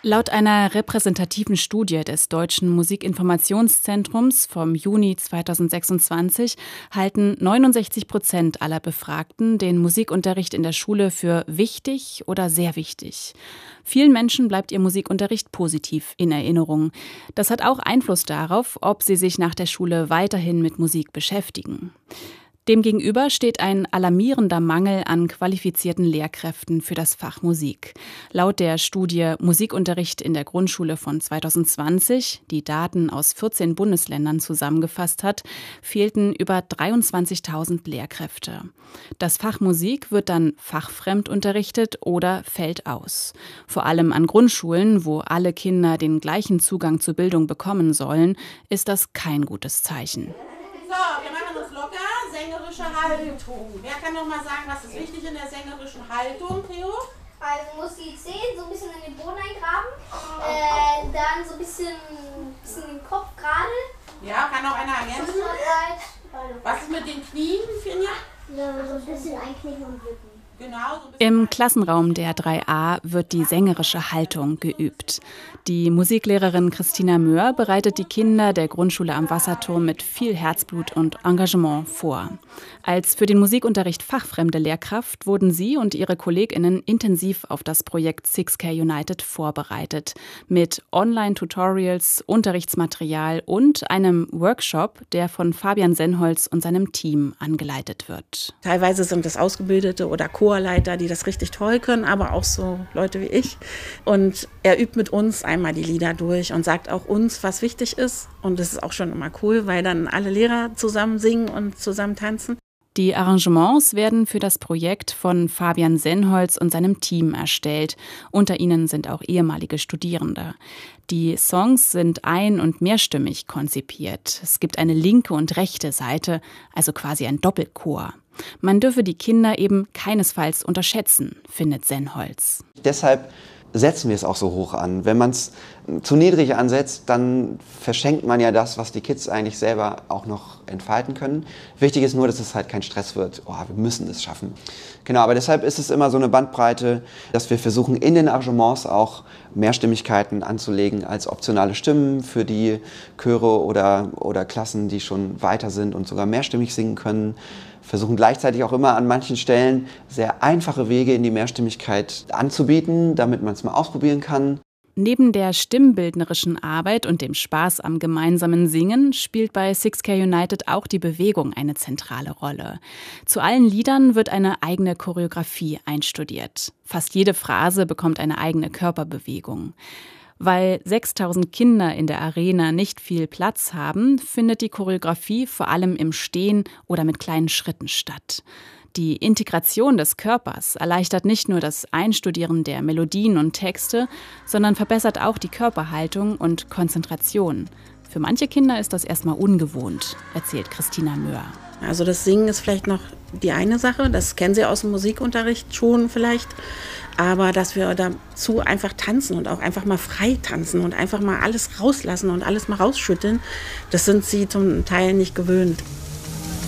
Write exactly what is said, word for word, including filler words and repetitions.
Laut einer repräsentativen Studie des Deutschen Musikinformationszentrums vom Juni zweitausendsechsundzwanzig halten neunundsechzig Prozent aller Befragten den Musikunterricht in der Schule für wichtig oder sehr wichtig. Vielen Menschen bleibt ihr Musikunterricht positiv in Erinnerung. Das hat auch Einfluss darauf, ob sie sich nach der Schule weiterhin mit Musik beschäftigen. Demgegenüber steht ein alarmierender Mangel an qualifizierten Lehrkräften für das Fach Musik. Laut der Studie Musikunterricht in der Grundschule von zweitausendzwanzig, die Daten aus vierzehn Bundesländern zusammengefasst hat, fehlten über dreiundzwanzigtausend Lehrkräfte. Das Fach Musik wird dann fachfremd unterrichtet oder fällt aus. Vor allem an Grundschulen, wo alle Kinder den gleichen Zugang zur Bildung bekommen sollen, ist das kein gutes Zeichen. So, wir machen uns locker. Sängerische Haltung. Wer kann noch mal sagen, was ist wichtig in der sängerischen Haltung, Theo? Also muss die Zehen so ein bisschen in den Boden eingraben, äh, dann so ein bisschen, bisschen den Kopf gerade. Ja, kann noch einer ergänzen? Was ist mit den Knien, Finja? Ja, so ein bisschen einknicken und wippen. Genau, so Im Klassenraum der drei a wird die sängerische Haltung geübt. Die Musiklehrerin Christina Möhr bereitet die Kinder der Grundschule am Wasserturm mit viel Herzblut und Engagement vor. Als für den Musikunterricht fachfremde Lehrkraft wurden sie und ihre KollegInnen intensiv auf das Projekt six K United vorbereitet. Mit Online-Tutorials, Unterrichtsmaterial und einem Workshop, der von Fabian Sennholz und seinem Team angeleitet wird. Teilweise sind es Ausgebildete oder Chorleiter, die das richtig toll können, aber auch so Leute wie ich. Und er übt mit uns einmal die Lieder durch und sagt auch uns, was wichtig ist. Und das ist auch schon immer cool, weil dann alle Lehrer zusammen singen und zusammen tanzen. Die Arrangements werden für das Projekt von Fabian Sennholz und seinem Team erstellt. Unter ihnen sind auch ehemalige Studierende. Die Songs sind ein- und mehrstimmig konzipiert. Es gibt eine linke und rechte Seite, also quasi ein Doppelchor. Man dürfe die Kinder eben keinesfalls unterschätzen, findet Sennholz. Deshalb setzen wir es auch so hoch an. Wenn man es zu niedrig ansetzt, dann verschenkt man ja das, was die Kids eigentlich selber auch noch entfalten können. Wichtig ist nur, dass es halt kein Stress wird. Oh, wir müssen es schaffen. Genau, aber deshalb ist es immer so eine Bandbreite, dass wir versuchen, in den Arrangements auch Mehrstimmigkeiten anzulegen als optionale Stimmen für die Chöre oder, oder Klassen, die schon weiter sind und sogar mehrstimmig singen können. Versuchen gleichzeitig auch immer an manchen Stellen sehr einfache Wege in die Mehrstimmigkeit anzubieten, damit man es mal ausprobieren kann. Neben der stimmbildnerischen Arbeit und dem Spaß am gemeinsamen Singen spielt bei six K United auch die Bewegung eine zentrale Rolle. Zu allen Liedern wird eine eigene Choreografie einstudiert. Fast jede Phrase bekommt eine eigene Körperbewegung. Weil sechstausend Kinder in der Arena nicht viel Platz haben, findet die Choreografie vor allem im Stehen oder mit kleinen Schritten statt. Die Integration des Körpers erleichtert nicht nur das Einstudieren der Melodien und Texte, sondern verbessert auch die Körperhaltung und Konzentration. Für manche Kinder ist das erstmal ungewohnt, erzählt Christina Möhr. Also das Singen ist vielleicht noch die eine Sache, das kennen Sie aus dem Musikunterricht schon vielleicht, aber dass wir dazu einfach tanzen und auch einfach mal frei tanzen und einfach mal alles rauslassen und alles mal rausschütteln, das sind Sie zum Teil nicht gewöhnt.